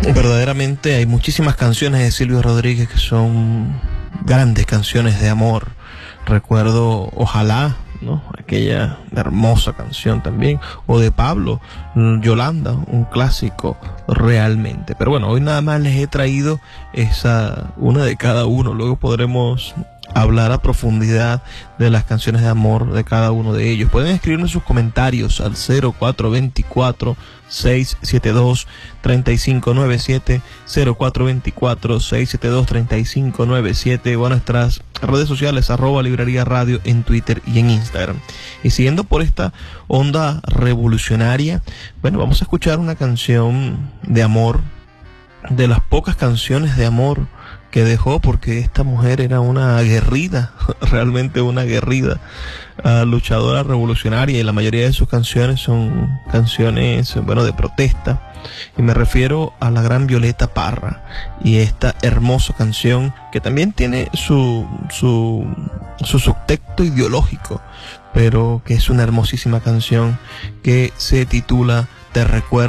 Verdaderamente hay muchísimas canciones de Silvio Rodríguez que son grandes canciones de amor. Recuerdo Ojalá, ¿no? Aquella hermosa canción también, o de Pablo, Yolanda, un clásico realmente. Pero bueno, hoy nada más les he traído una de cada uno. Luego podremos hablar a profundidad de las canciones de amor de cada uno de ellos. Pueden escribirnos sus comentarios al 0424-672-3597, 0424-672-3597, o a nuestras redes sociales, @librería radio en Twitter y en Instagram. Y siguiendo por esta onda revolucionaria, bueno, vamos a escuchar una canción de amor, de las pocas canciones de amor que dejó, porque esta mujer era una aguerrida, realmente una aguerrida, luchadora revolucionaria, y la mayoría de sus canciones son canciones, bueno, de protesta. Y me refiero a la gran Violeta Parra y esta hermosa canción que también tiene su subtexto ideológico, pero que es una hermosísima canción que se titula Te Recuerdo.